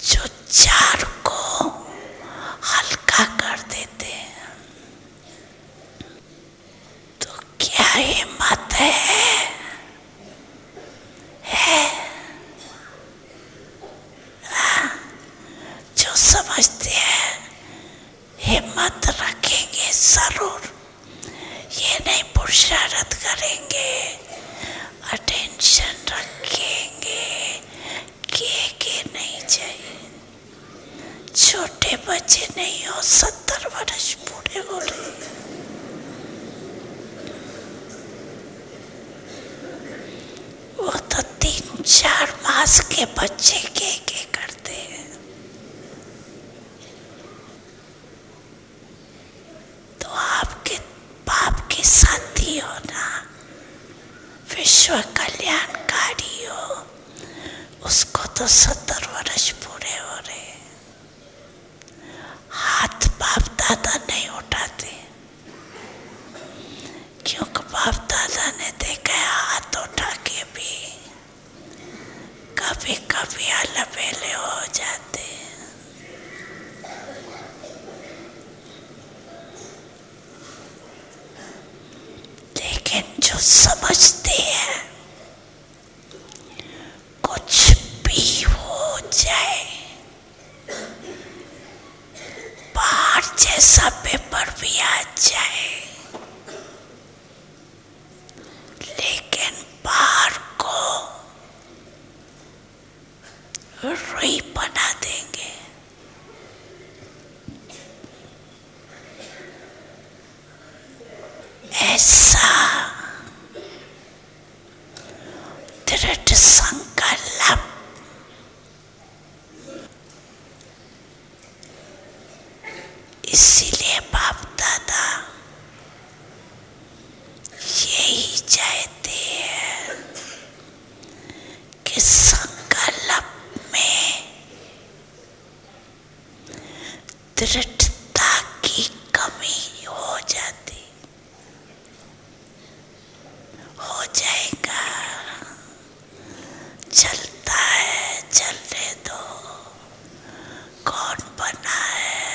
जो चार को हल्का कर देते हैं। तो क्या हिम्मत है जो समझते हैं हिम्मत रखेंगे जरूर, ये नहीं पुरुषार्थ करेंगे, अटेंशन रखेंगे कि नहीं चाहिए। छोटे बच्चे नहीं हो, 70 वर्ष पूरे हो रहे। वो तो 3-4 मास के बच्चे के करते हैं। तो आपके बाप के साथी हो ना, विश्व कल्याणकारी हो, उसको तो 70 वर्ष पूरे हो रहे। हाथ बाप दादा नहीं उठाते, क्योंकि बाप दादा ने देखा है हाथ उठा के भी कभी कभी अलबेले हो जाते हैं। लेकिन जो समझते हैं कुछ भी हो जाए, पहाड़ जैसा पेपर भी आ जाए, लेकिन पहाड़ को रुई बना देंगे। ऐसा दृढ़ संकल्प इसीलिए बाप दादा यही चाहते हैं कि संकल्प में दृढ़ता की कमी हो जाती। हो जाएगा, चलता है, चलने दो, कौन बना है।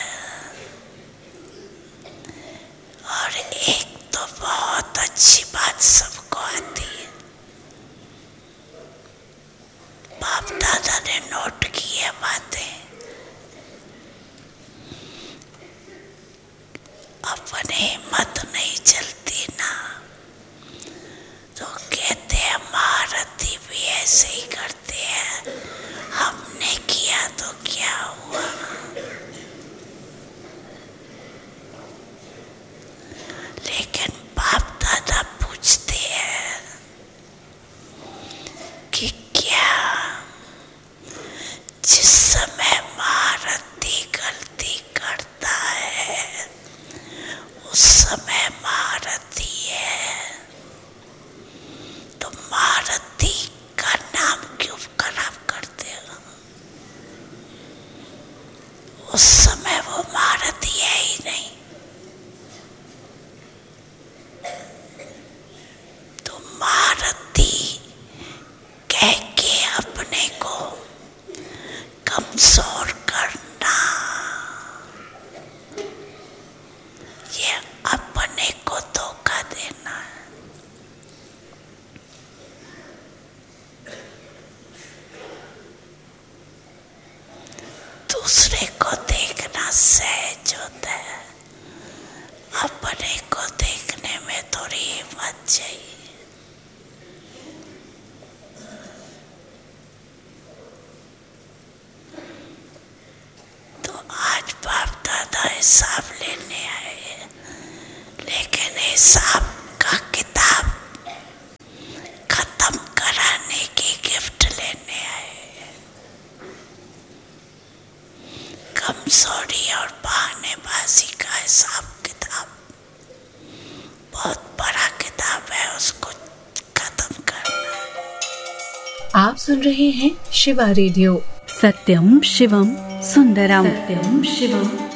और एक तो बहुत अच्छी बात सबको आती है, बाप दादा ने नोट की है बातें। अपने हिम्मत नहीं चलती ना, तो कहते हैं महारथी भी ऐसे ही करते हैं, हमने किया तो क्या हुआ। लेकिन बाप दादा पूछते हैं कि क्या जिस समय महारथी गलती करता है उस समय महारथी है, तो महारथी का नाम क्यों खराब करते हो। उस समय वो महारथी है ही नहीं। तो महारथी कह के अपने को कमजोर करना, ये अपने को धोखा देना है। दूसरे को देखना सहज होता है, अपने को देखने में थोड़ी हिम्मत चाहिए। तो आज बाप दादा हिसाब लेने आए हैं, लेकिन हिसाब का किताब खत्म कराने की गिफ्ट लेने आए हैं। कमजोरी और बहानेबाजी का हिसाब किताब बहुत बड़ा किताब है, उसको खत्म करना है। आप सुन रहे हैं शिवा रेडियो। सत्यम शिवम सुंदरम। सत्यम शिवम